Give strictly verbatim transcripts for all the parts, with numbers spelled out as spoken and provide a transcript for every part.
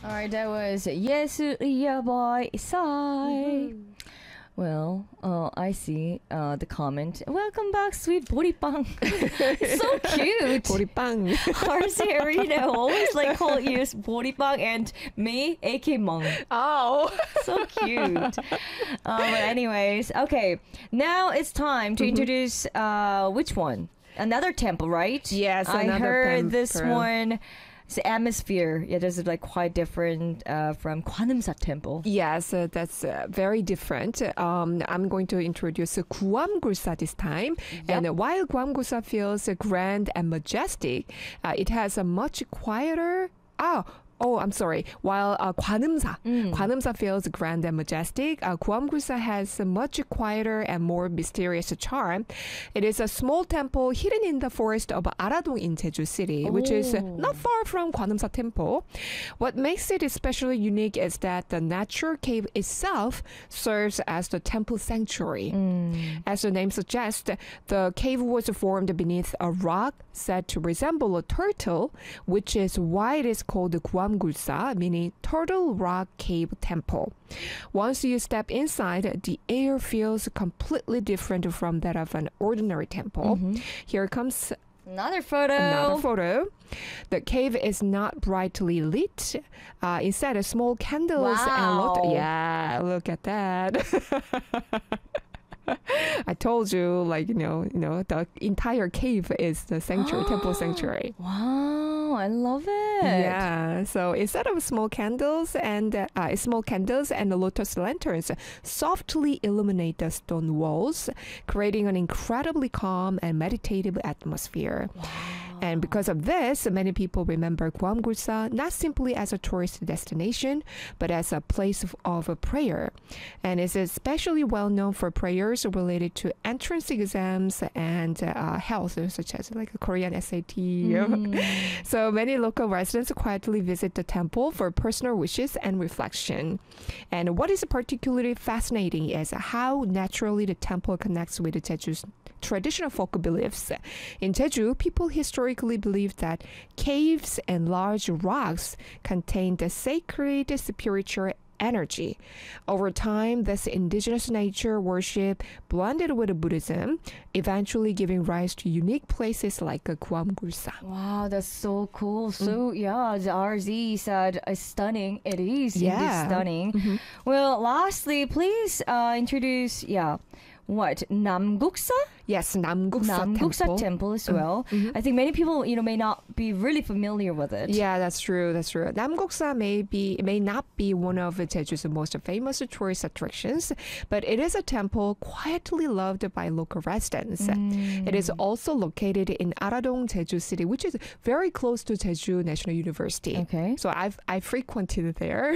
All right, that was 예술이야 by Sai. Mhm. Well, uh, I see uh, the comment. Welcome back, sweet 보리빵. So cute. 보리빵. Harsi Arena always like call you 보리빵 and me, A K Mung. Oh. So cute. Um, but anyways, okay. Now it's time to Mhm. introduce uh, which one? Another temple, right? Yes, I another heard this temple. one. It's the atmosphere. Yeah, there's like quite different uh, from Gwanumsa Temple. Yes, uh, that's uh, very different. Um, I'm going to introduce Guamgulsa this time. Yep. And while Guamgulsa feels uh, grand and majestic, uh, it has a much quieter. Oh, oh, I'm sorry. While uh, Gwanumsa, Mm. Gwanumsa feels grand and majestic, uh, Guamgulsa has a much quieter and more mysterious charm. It is a small temple hidden in the forest of Aradong in Jeju City, which is uh, Oh. not far from Gwanumsa Temple. What makes it especially unique is that the natural cave itself serves as the temple sanctuary. Mm. As the name suggests, the cave was formed beneath a rock said to resemble a turtle, which is why it is called the Guamgulsa, meaning Turtle Rock Cave Temple. Once you step inside, the air feels completely different from that of an ordinary temple. Mhm. Here comes Another photo. another photo. The cave is not brightly lit. Uh, instead, small candles and lot. Wow. Yeah, look at that. I told you, like you know, you know, the entire cave is the sanctuary, temple sanctuary. Wow, I love it. Yeah. So instead of small candles and uh, uh, small candles and the lotus lanterns softly illuminate the stone walls, creating an incredibly calm and meditative atmosphere. Wow. And because of this, many people remember Guamgulsa not simply as a tourist destination, but as a place of, of a prayer. And is especially well known for prayers related to entrance exams and uh, health, such as like a Korean S A T. Mm. So many local residents quietly visit the temple for personal wishes and reflection. And what is particularly fascinating is how naturally the temple connects with the Jeju's traditional folk beliefs. In Jeju, people historically believed that caves and large rocks contained the sacred spiritual energy. Over time, this indigenous nature worship blended with Buddhism, eventually giving rise to unique places like Guamgulsa. Wow, that's so cool. So yeah, the R Z said it's stunning. It is indeed Yeah. stunning. Mhm. Well, lastly, please uh, introduce yeah, what Namguksa? Yes, Namguksa Namguksa Temple. temple as well. Mhm. I think many people you know may not be really familiar with it. Yeah, that's true. That's true. Namguksa may be may not be one of Jeju's most famous tourist attractions, but it is a temple quietly loved by local residents. Mm. It is also located in Aradong, Jeju City, which is very close to Jeju National University. Okay. So I've I frequented there.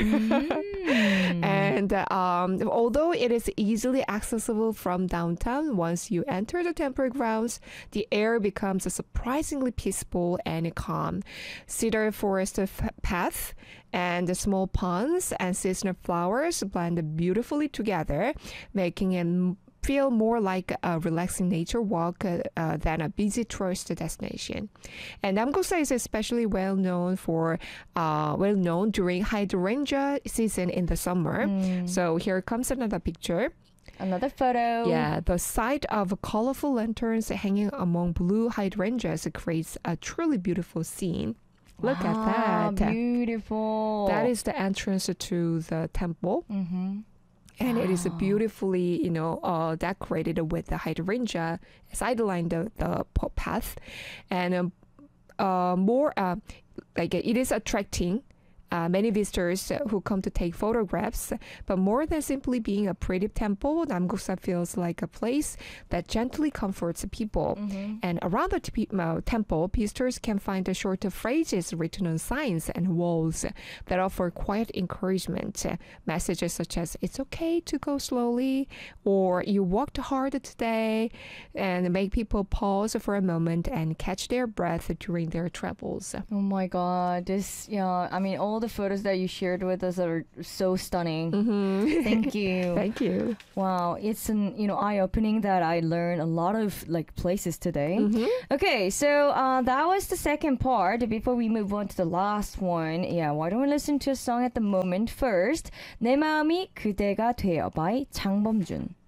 Mm. And um, although it is easily accessible from downtown, once you enter the temple grounds, the air becomes surprisingly peaceful and calm. Cedar forest f- path and the small ponds and seasonal flowers blend beautifully together, making it m- feel more like a relaxing nature walk uh, uh, than a busy tourist destination. And Namguksa is especially well known for uh, well known during hydrangea season in the summer. Mm. So here comes another picture. Another photo. Yeah, the sight of colorful lanterns hanging among blue hydrangeas creates a truly beautiful scene. Look Wow, at that. Beautiful. That is the entrance to the temple. Mm-hmm. And it is Wow. beautifully, you know, uh, decorated with the hydrangea sideline the the p- path, and um, uh, more uh, like it is attracting. Uh, many visitors uh, who come to take photographs, but more than simply being a pretty temple, Namguksa feels like a place that gently comforts people. Mm-hmm. And around the t- uh, temple, visitors can find the short phrases written on signs and walls that offer quiet encouragement. Uh, Messages such as, it's okay to go slowly, or you worked hard today, and make people pause for a moment and catch their breath during their travels. Oh my God, this, yeah, I mean, all all the photos that you shared with us are so stunning. Mm-hmm. Thank you. Thank you. Wow, it's an you know eye-opening that I learned a lot of like places today. Mm-hmm. Okay, so uh, that was the second part. Before we move on to the last one, yeah, why don't we listen to a song at the moment first? 내 마음이 그대가 되어 by 장범준.